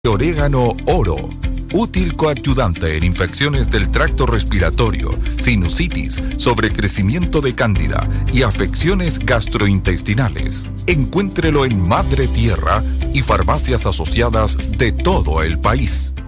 Orégano Oro, útil coadyuvante en infecciones del tracto respiratorio, sinusitis, sobrecrecimiento de cándida y afecciones gastrointestinales. Encuéntrelo en Madre Tierra y farmacias asociadas de todo el país.